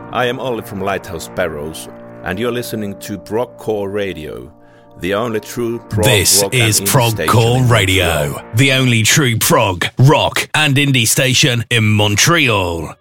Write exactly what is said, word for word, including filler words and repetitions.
I am Olli from Lighthouse Sparrows, and you're listening to Progcore Radio, the only true prog This rock is and indie Progcore Radio, Montreal. the only true prog, rock and indie station in Montreal.